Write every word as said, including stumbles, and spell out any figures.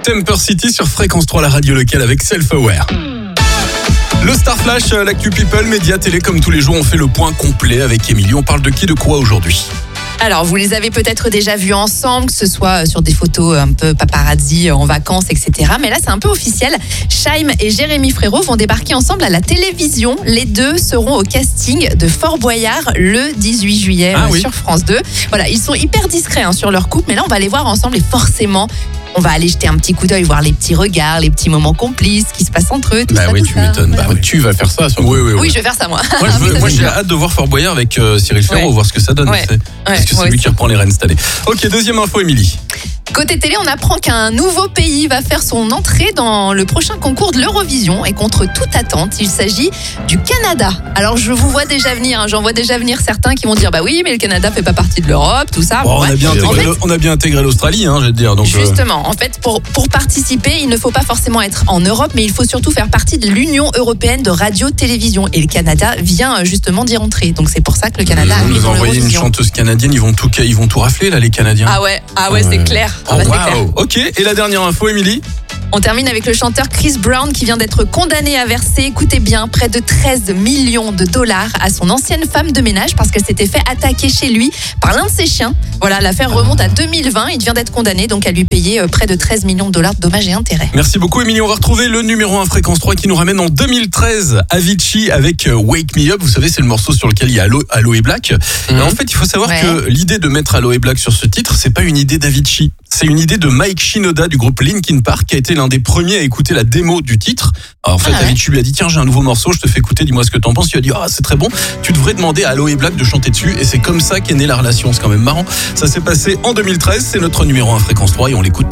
Temper City sur Fréquence trois, la radio locale avec Self-Aware. Le Star Flash, l'actu People, médias, télé, comme tous les jours, on fait le point complet avec Émilie. On parle de qui, de quoi aujourd'hui ? Alors, vous les avez peut-être déjà vus ensemble, que ce soit sur des photos un peu paparazzi en vacances, et cetera. Mais là, c'est un peu officiel. Shaim et Jérémy Frérot vont débarquer ensemble à la télévision. Les deux seront au casting de Fort Boyard le dix-huit juillet ah, euh, oui. sur France deux. Voilà, ils sont hyper discrets hein, sur leur couple, mais là, on va les voir ensemble et forcément, on va aller jeter un petit coup d'œil, voir les petits regards, les petits moments complices qui se passent entre eux. Tout bah ça, oui, tout tu ça. m'étonnes. Voilà. Bah, tu vas faire ça, sur oui, oui, oui. Oui, je vais faire ça, moi. Moi, je veux- Ça, moi, c'est j'ai bien. hâte de voir Fort Boyard avec euh, Cyril Ferraud, Ouais. voir ce que ça donne. Ouais. c'est- Parce Ouais, que c'est moi lui aussi. qui reprend les rênes cette année. Ok, deuxième info, Émilie. Côté télé, on apprend qu'un nouveau pays va faire son entrée dans le prochain concours de l'Eurovision et contre toute attente, il s'agit du Canada. Alors je vous vois déjà venir, hein, j'en vois déjà venir certains qui vont dire bah oui, mais le Canada fait pas partie de l'Europe, tout ça. Bon, on, Ouais. a bien En intégré fait, le- on a bien intégré l'Australie, hein, je vais te dire. Donc, euh, Justement, en fait, pour, pour participer, il ne faut pas forcément être en Europe, mais il faut surtout faire partie de l'Union européenne de radio-télévision. Et le Canada vient euh, justement d'y rentrer. Donc c'est pour ça que le Canada ils arrive nous dans ont envoyé une l'Eurovision. chanteuse canadienne, ils vont tout, ils vont tout rafler là, les Canadiens. Ah ouais, ah ouais, c'est Ouais. clair. Oh, Ah bah, c'est clair. waouh. Ok, et la dernière info, Émilie. On termine avec le chanteur Chris Brown qui vient d'être condamné à verser, écoutez bien, près de treize millions de dollars à son ancienne femme de ménage parce qu'elle s'était fait attaquer chez lui par l'un de ses chiens. Voilà, l'affaire remonte à deux mille vingt. Il vient d'être condamné donc à lui payer euh, près de treize millions de dollars de dommages et intérêts. Merci beaucoup, Émilie. On va retrouver le numéro un Fréquence trois qui nous ramène en deux mille treize. Avicii avec euh, Wake Me Up. Vous savez, c'est le morceau sur lequel il y a Alo- Aloe Black. Mhm. Et en fait, il faut savoir Ouais. que l'idée de mettre Aloe Black sur ce titre, c'est pas une idée d'Avicii. C'est une idée de Mike Shinoda du groupe Linkin Park qui a été l'un des premiers à écouter la démo du titre. Alors, en fait, Ah ouais. Avicii lui a dit tiens, j'ai un nouveau morceau, je te fais écouter, dis-moi ce que t'en penses. Il a dit ah, c'est très bon. Tu devrais demander à Aloe Black de chanter dessus. Et c'est comme ça qu'est née la relation. C'est quand même marrant. Ça s'est passé en deux mille treize. C'est notre numéro un Fréquence trois et on l'écoute